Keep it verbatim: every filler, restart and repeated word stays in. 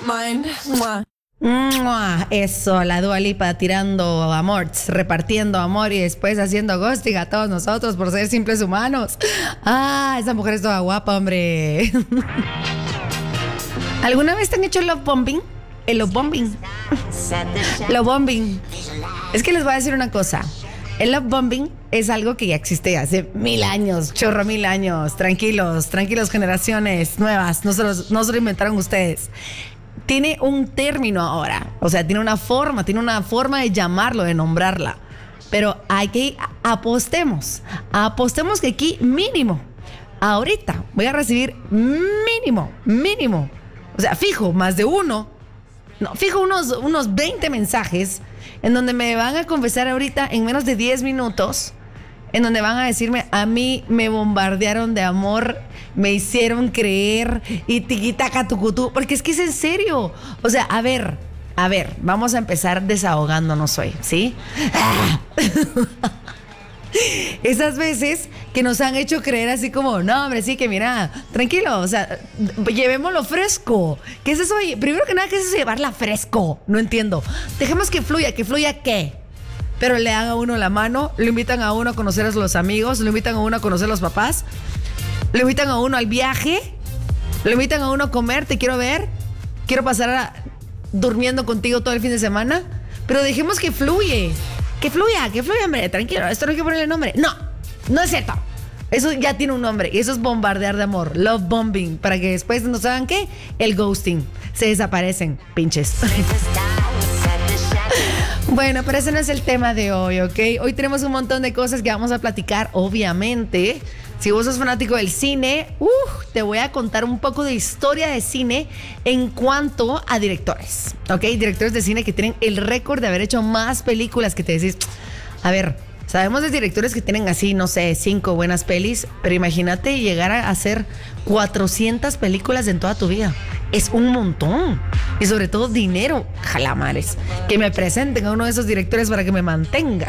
mind. Mwah. ¡Mua! Eso, la Dua Lipa tirando amor, repartiendo amor y después haciendo ghosting a todos nosotros por ser simples humanos. Ah, esa mujer es toda guapa, hombre. ¿Alguna vez te han hecho love bombing? El love bombing. Love bombing. Es que les voy a decir una cosa. El love bombing es algo que ya existe hace mil años, chorro mil años. Tranquilos, tranquilos, generaciones nuevas. No se, los, no se lo inventaron ustedes. Tiene un término ahora, o sea, tiene una forma, tiene una forma de llamarlo, de nombrarla. Pero hay que apostemos, apostemos que aquí mínimo, ahorita voy a recibir mínimo, mínimo, o sea, fijo, más de uno, no, fijo unos, unos veinte mensajes en donde me van a confesar ahorita en menos de diez minutos, en donde van a decirme, a mí me bombardearon de amor, me hicieron creer y tiquitaca tucutú, porque es que es en serio. O sea, a ver, a ver, vamos a empezar desahogándonos hoy, ¿sí? ¡Ah! Esas veces que nos han hecho creer así como, no, hombre, sí, que mira, tranquilo, o sea, llevémoslo fresco. ¿Qué es eso? Primero que nada, ¿qué es eso llevarla fresco? No entiendo. Dejemos que fluya, que fluya ¿qué? Pero le dan a uno la mano, lo invitan a uno a conocer a los amigos, lo invitan a uno a conocer a los papás, lo invitan a uno al viaje, lo invitan a uno a comer, te quiero ver, quiero pasar a, durmiendo contigo todo el fin de semana, pero dejemos que fluye, que fluya, que fluya, hombre, tranquilo, esto no hay que ponerle nombre. No, no es cierto. Eso ya tiene un nombre y eso es bombardear de amor, love bombing, para que después no saben qué, el ghosting, se desaparecen, pinches. Bueno, pero ese no es el tema de hoy, ¿ok? Hoy tenemos un montón de cosas que vamos a platicar, obviamente. Si vos sos fanático del cine, uh, te voy a contar un poco de historia de cine en cuanto a directores, ¿ok? Directores de cine que tienen el récord de haber hecho más películas, que te decís, a ver, sabemos de directores que tienen así, no sé, cinco buenas pelis, pero imagínate llegar a hacer cuatrocientas películas en toda tu vida. Es un montón. Y sobre todo dinero, jalamares. Que me presenten a uno de esos directores para que me mantenga.